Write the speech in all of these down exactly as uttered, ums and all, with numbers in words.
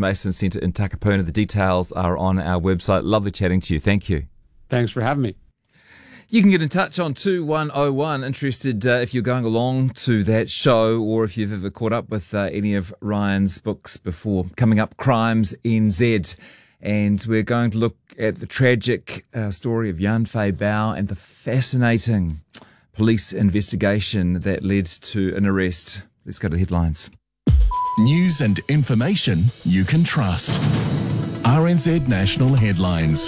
Mason Centre in Takapuna. The details are on our website. Lovely chatting to you. Thank you. Thanks for having me. You can get in touch on two one oh one, interested uh, if you're going along to that show or if you've ever caught up with uh, any of Ryan's books before. Coming up, Crimes N Z. And we're going to look at the tragic uh, story of Yan Fei Bao and the fascinating police investigation that led to an arrest. Let's go to the headlines. News and information you can trust. R N Z National Headlines.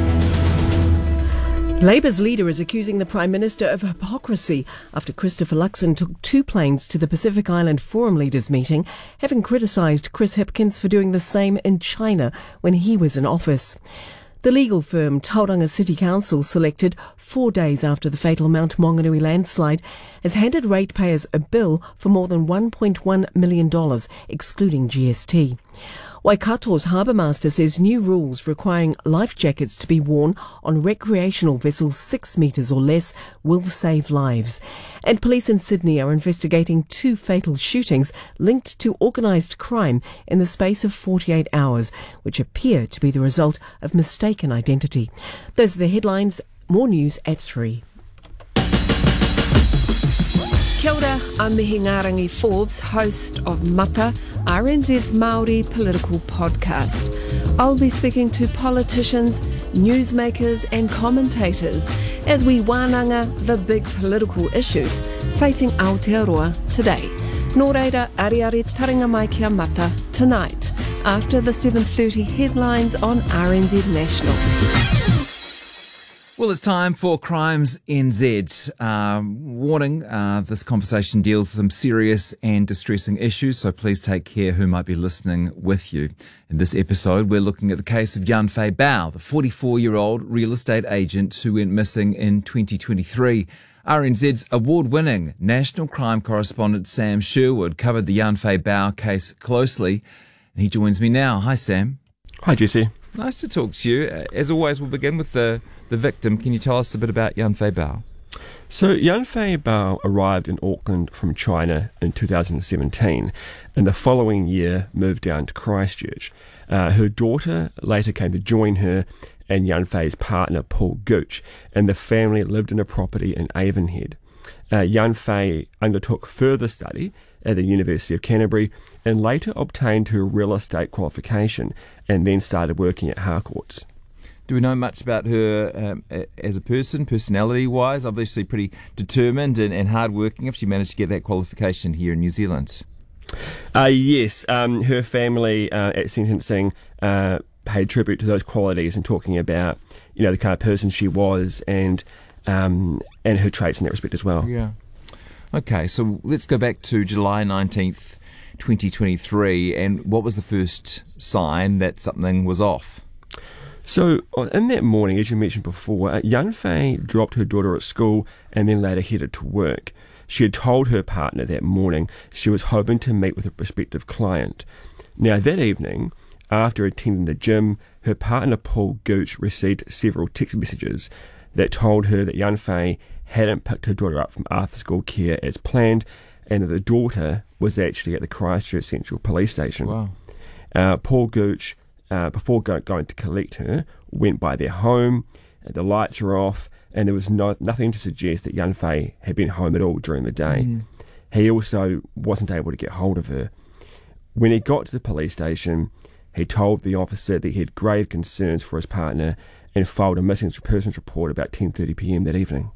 Labour's leader is accusing the Prime Minister of hypocrisy after Christopher Luxon took two planes to the Pacific Island Forum Leaders meeting, having criticised Chris Hipkins for doing the same in China when he was in office. The legal firm Tauranga City Council, selected four days after the fatal Mount Maunganui landslide, has handed ratepayers a bill for more than one point one million dollars, excluding G S T. Waikato's harbour master says new rules requiring life jackets to be worn on recreational vessels six metres or less will save lives. And police in Sydney are investigating two fatal shootings linked to organised crime in the space of forty-eight hours, which appear to be the result of mistaken identity. Those are the headlines. More news at three. Kia ora, I'm Mihi Ngarangi Forbes, host of Mata, R N Z's Māori political podcast. I'll be speaking to politicians, newsmakers and commentators as we wānanga the big political issues facing Aotearoa today. Nō reira, ariari taringa mai kia Mata tonight after the seven thirty headlines on R N Z National. Well, it's time for Crimes N Z. Uh, warning, uh, this conversation deals with some serious and distressing issues, so please take care who might be listening with you. In this episode, we're looking at the case of Yan Fei Bao, the forty-four-year-old real estate agent who went missing in twenty twenty-three. R N Z's award-winning national crime correspondent Sam Sherwood covered the Yan Fei Bao case closely, and he joins me now. Hi, Sam. Hi, Jesse. Nice to talk to you. As always, we'll begin with the, the victim. Can you tell us a bit about Yan Fei Bao? So, Yan Fei Bao arrived in Auckland from China in two thousand seventeen, and the following year moved down to Christchurch. Uh, her daughter later came to join her and Yan Fei's partner, Paul Gooch, and the family lived in a property in Avonhead. Uh, Yan Fei undertook further study at the University of Canterbury and later obtained her real estate qualification and then started working at Harcourts. Do we know much about her um, as a person, personality-wise? Obviously pretty determined and, and hard-working if she managed to get that qualification here in New Zealand. Uh, yes, um, her family uh, at sentencing uh, paid tribute to those qualities and talking about, you know, the kind of person she was and um, and her traits in that respect as well. Yeah. Okay, so let's go back to July nineteenth, twenty twenty-three, and what was the first sign that something was off? So, in that morning, as you mentioned before, uh, Yan Fei dropped her daughter at school and then later headed to work. She had told her partner that morning she was hoping to meet with a prospective client. Now, that evening, after attending the gym, her partner Paul Gooch received several text messages that told her that Yan Fei hadn't picked her daughter up from after-school care as planned, and that the daughter was actually at the Christchurch Central Police Station. Wow. Uh, Paul Gooch, uh, before go- going to collect her, went by their home. The lights were off, and there was no, nothing to suggest that Yan Fei had been home at all during the day. Mm. He also wasn't able to get hold of her. When he got to the police station, he told the officer that he had grave concerns for his partner and filed a missing persons report about ten thirty p.m. that evening.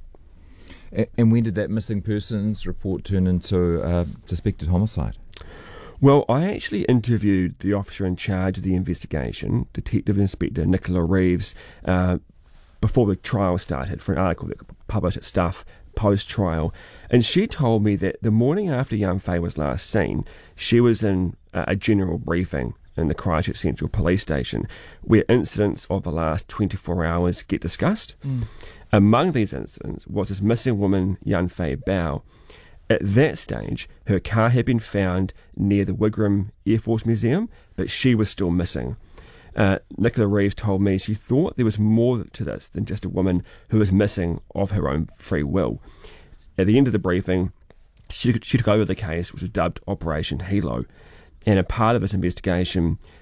And when did that missing persons report turn into a suspected homicide? Well, I actually interviewed the officer in charge of the investigation, Detective Inspector Nicola Reeves, uh, before the trial started for an article that published at Stuff post-trial, and she told me that the morning after Yan Fei was last seen, she was in uh, a general briefing in the Christchurch Central Police Station where incidents of the last twenty-four hours get discussed. Mm. Among these incidents was this missing woman, Yan Fei Bao. At that stage, her car had been found near the Wigram Air Force Museum, but she was still missing. Uh, Nicola Reeves told me she thought there was more to this than just a woman who was missing of her own free will. At the end of the briefing, she, she took over the case, which was dubbed Operation Hilo. And a part of this investigation,